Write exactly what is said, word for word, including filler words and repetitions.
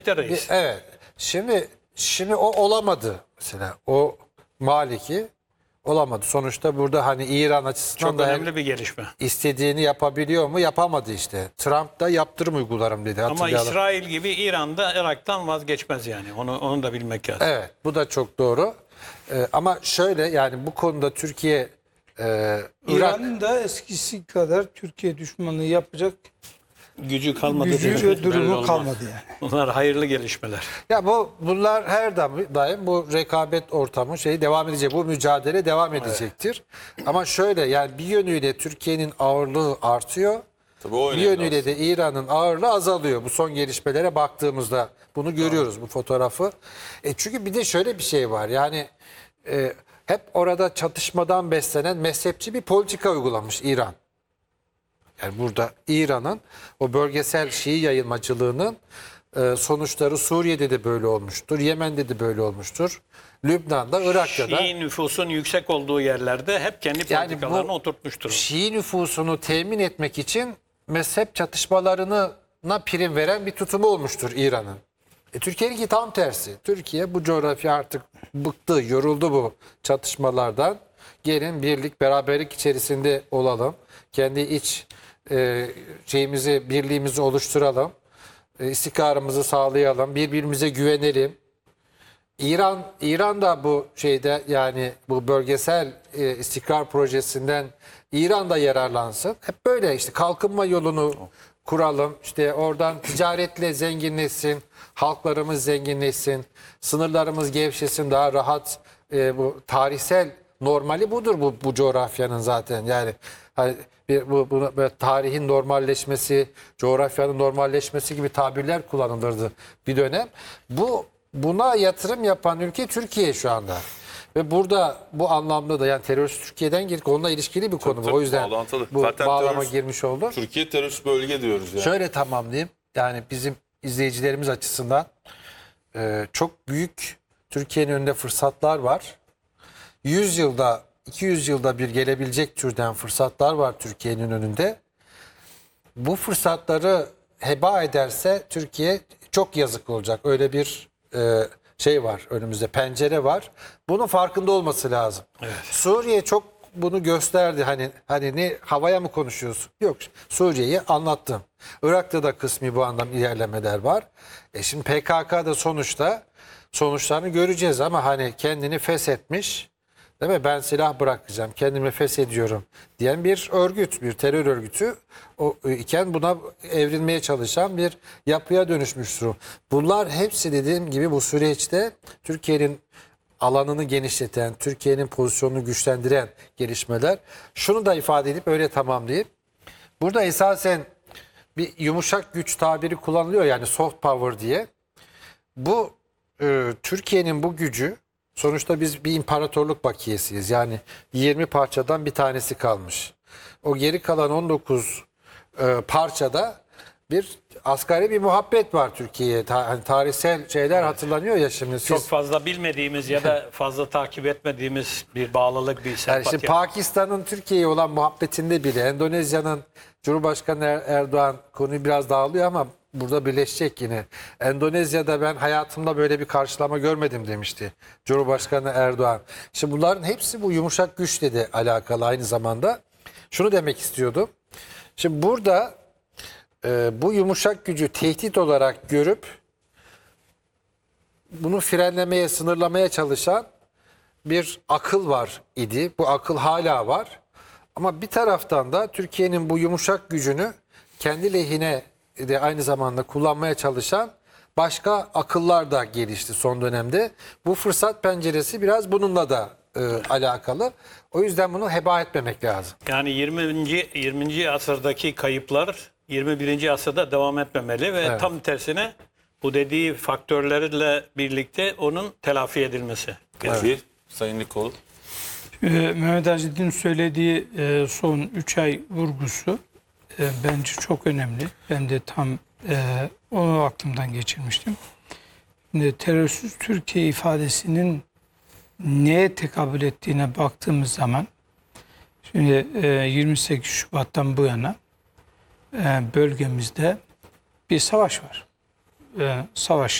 reis. Evet. Şimdi şimdi o olamadı mesela. O Maliki olamadı. Sonuçta burada hani İran açısından Çok da önemli bir gelişme. istediğini yapabiliyor mu? Yapamadı işte. Trump da yaptırım uygularım dedi. Ama Hatırlayalım. İsrail gibi İran da Irak'tan vazgeçmez yani. Onu onu da bilmek lazım. Evet, bu da çok doğru. Ee, ama şöyle yani bu konuda Türkiye e, Irak İran'ın da eskisi kadar Türkiye düşmanlığı yapacak Gücü kalmadı. gücü diye ve belli durumu olmaz. kalmadı yani. Bunlar hayırlı gelişmeler. ya bu bunlar her daim, daim bu rekabet ortamı şeyi devam edecek. Bu mücadele devam edecektir. Ama şöyle yani bir yönüyle Türkiye'nin ağırlığı artıyor. Tabii o Bir önemli yönüyle aslında. de İran'ın ağırlığı azalıyor. Bu son gelişmelere baktığımızda bunu görüyoruz bu fotoğrafı. E çünkü bir de şöyle bir şey var. Yani e, hep orada çatışmadan beslenen mezhepçi bir politika uygulamış İran. Yani burada İran'ın o bölgesel Şii yayılmacılığının e, sonuçları Suriye'de de böyle olmuştur. Yemen'de de böyle olmuştur. Lübnan'da, Irak'ta da. Şii nüfusun yüksek olduğu yerlerde hep kendi Yani politikalarını bu oturtmuştur. Şii nüfusunu temin etmek için mezhep çatışmalarına prim veren bir tutumu olmuştur İran'ın. E, Türkiye'ninki tam tersi. Türkiye bu coğrafya artık bıktı, yoruldu bu çatışmalardan. Gelin birlik, beraberlik içerisinde olalım. Kendi iç e, şeyimizi, birliğimizi oluşturalım. E, istikrarımızı sağlayalım. Birbirimize güvenelim. İran İran da bu şeyde yani bu bölgesel e, istikrar projesinden İran da yararlansın. Hep böyle işte kalkınma yolunu kuralım. İşte oradan ticaretle zenginleşsin, halklarımız zenginleşsin, sınırlarımız gevşesin, daha rahat e, bu tarihsel normali budur bu bu coğrafyanın zaten. Yani hani bir, bu, bu böyle tarihin normalleşmesi, coğrafyanın normalleşmesi gibi tabirler kullanılırdı bir dönem. Bu Buna yatırım yapan ülke Türkiye şu anda. Ve burada bu anlamda da yani terörist Türkiye'den girdik. Onunla ilişkili bir konu bu. tabii, O yüzden bağlantılı. bu Zaten bağlama terörist- girmiş oldu. Türkiye terörist bölge diyoruz yani. Şöyle tamamlayayım. Yani bizim izleyicilerimiz açısından e, çok büyük Türkiye'nin önünde fırsatlar var. yüz yılda, iki yüz yılda bir gelebilecek türden fırsatlar var Türkiye'nin önünde. Bu fırsatları heba ederse Türkiye çok yazık olacak. Öyle bir e, şey var önümüzde, pencere var. Bunun farkında olması lazım. Evet. Suriye çok bunu gösterdi. Hani hani ne havaya mı konuşuyorsun? Yok. Suriye'yi anlattım. Irak'ta da kısmi bu anlam ilerlemeler var. E şimdi P K K'da sonuçta sonuçlarını göreceğiz ama hani kendini feshetmiş. Değil mi? Ben silah bırakacağım, kendimi feshediyorum diyen bir örgüt, bir terör örgütü o iken buna evrilmeye çalışan bir yapıya dönüşmüş durum. Bunlar hepsi dediğim gibi bu süreçte Türkiye'nin alanını genişleten, Türkiye'nin pozisyonunu güçlendiren gelişmeler. Şunu da ifade edip öyle tamamlayayım. Burada esasen bir yumuşak güç tabiri kullanılıyor yani soft power diye. Bu e, Türkiye'nin bu gücü sonuçta biz bir imparatorluk bakiyesiyiz. Yani yirmi parçadan bir tanesi kalmış. O geri kalan on dokuz e, parçada bir asgari bir muhabbet var Türkiye'ye. Ta, hani tarihsel şeyler hatırlanıyor ya şimdi. Siz, Çok fazla bilmediğimiz ya da fazla takip etmediğimiz bir bağlılık, bir yani sempati. şimdi Pakistan'ın Türkiye'ye olan muhabbetinde bile Endonezya'nın Cumhurbaşkanı Er- Erdoğan konuyu biraz dağılıyor ama burada birleşecek yine. Endonezya'da ben hayatımda böyle bir karşılama görmedim demişti Cumhurbaşkanı Erdoğan. Şimdi bunların hepsi bu yumuşak güçle de alakalı aynı zamanda. Şunu demek istiyordum. Şimdi burada e, bu yumuşak gücü tehdit olarak görüp bunu frenlemeye, sınırlamaya çalışan bir akıl var idi. Bu akıl hala var. Ama bir taraftan da Türkiye'nin bu yumuşak gücünü kendi lehine de aynı zamanda kullanmaya çalışan başka akıllar da gelişti son dönemde. Bu fırsat penceresi biraz bununla da e, alakalı. O yüzden bunu heba etmemek lazım. Yani yirminci yirminci asırdaki kayıplar yirmi birinci asırda devam etmemeli ve Evet. tam tersine bu dediği faktörlerle birlikte onun telafi edilmesi. Peki, Sayın Nikol. Ee, Mehmet Acid'in söylediği e, son üç ay vurgusu e, bence çok önemli. Ben de tam e, onu aklımdan geçirmiştim. Şimdi terörsüz Türkiye ifadesinin neye tekabül ettiğine baktığımız zaman şimdi e, yirmi sekiz Şubat'tan bu yana e, bölgemizde bir savaş var. e, savaş